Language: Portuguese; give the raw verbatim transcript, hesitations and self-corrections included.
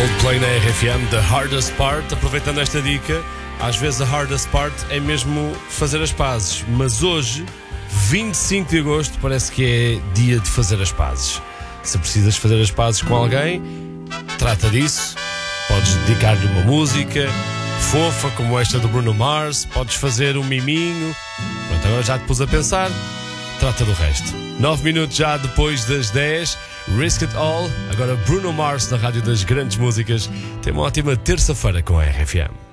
Coldplay na R F M, The Hardest Part. Aproveitando esta dica, às vezes a hardest part é mesmo fazer as pazes, mas hoje, vinte e cinco de agosto, parece que é dia de fazer as pazes. Se precisas fazer as pazes com alguém, trata disso. Podes dedicar-lhe uma música fofa como esta do Bruno Mars, podes fazer um miminho. Pronto, agora já te pus a pensar, trata do resto. nove minutos já depois das dez, Risk It All. Agora Bruno Mars na Rádio das Grandes Músicas. Tem uma ótima terça-feira com a R F M.